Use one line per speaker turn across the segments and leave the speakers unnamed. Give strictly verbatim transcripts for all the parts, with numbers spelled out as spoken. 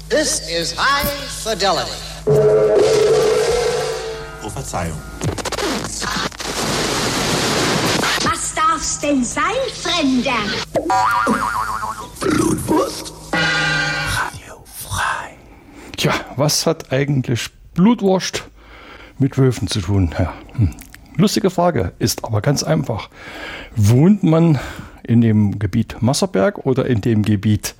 This is High Fidelity.
Oh, Verzeihung.
Was darf's denn sein, Fremder?
Blutwurst. Radio frei.
Tja, was hat eigentlich Blutwurst mit Wölfen zu tun? Ja, hm. Lustige Frage, ist aber ganz einfach. Wohnt man in dem Gebiet Masserberg oder in dem Gebiet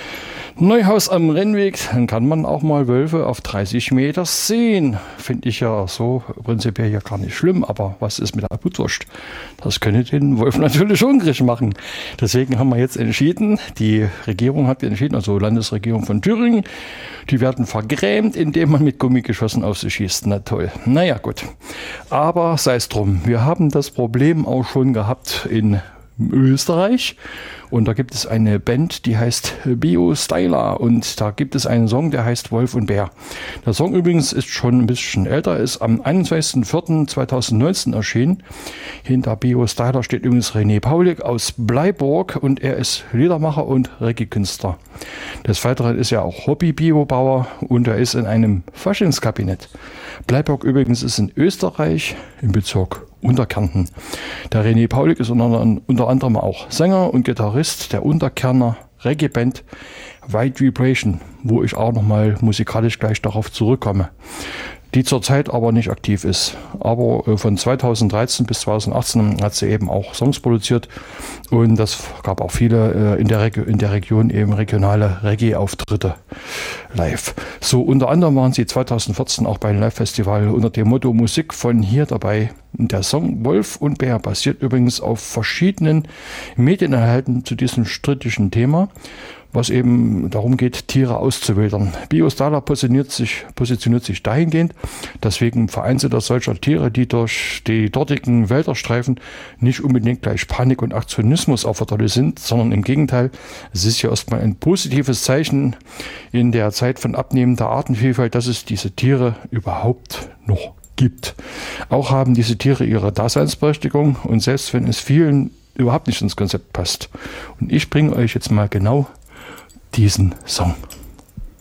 Neuhaus am Rennweg, dann kann man auch mal Wölfe auf dreißig Meter sehen. Finde ich ja so prinzipiell ja gar nicht schlimm, aber was ist mit der Blutwurst? Das könnte den Wolf natürlich hungrig machen. Deswegen haben wir jetzt entschieden, die Regierung hat entschieden, also Landesregierung von Thüringen, die werden vergrämt, indem man mit Gummigeschossen auf sie schießt. Na toll. Naja, gut. Aber sei es drum. Wir haben das Problem auch schon gehabt in Österreich und da gibt es eine Band, die heißt Biostyler und da gibt es einen Song, der heißt Wolf und Bär. Der Song übrigens ist schon ein bisschen älter, ist am einundzwanzigsten vierten zweitausendneunzehn erschienen. Hinter Biostyler steht übrigens René Paulik aus Bleiburg und er ist Liedermacher und Reggae-Künstler. Des Weiteren ist er auch Hobby-Biobauer und er ist in einem Faschingskabinett. Bleiburg übrigens ist in Österreich im Bezirk Unterkärnten. Der René Paulik ist unter, unter anderem auch Sänger und Gitarrist der Unterkärntner Reggae-Band White Vibration, wo ich auch nochmal musikalisch gleich darauf zurückkomme, die zurzeit aber nicht aktiv ist. Aber von zweitausenddreizehn bis zweitausendachtzehn hat sie eben auch Songs produziert und das gab auch viele in der, Reg- in der Region eben regionale Reggae-Auftritte live. So unter anderem waren sie zweitausendvierzehn auch beim Live-Festival unter dem Motto Musik von hier dabei. Der Song Wolf und Bär basiert übrigens auf verschiedenen Medieninhalten zu diesem strittigen Thema, was eben darum geht, Tiere auszuwildern. Biostyler positioniert sich, positioniert sich dahingehend, dass wegen vereinzelter solcher Tiere, die durch die dortigen Wälder streifen, nicht unbedingt gleich Panik und Aktionismus erforderlich sind, sondern im Gegenteil, es ist ja erstmal ein positives Zeichen in der Zeit von abnehmender Artenvielfalt, dass es diese Tiere überhaupt noch gibt. Auch haben diese Tiere ihre Daseinsberechtigung und selbst wenn es vielen überhaupt nicht ins Konzept passt. Und ich bringe euch jetzt mal genau diesen Song.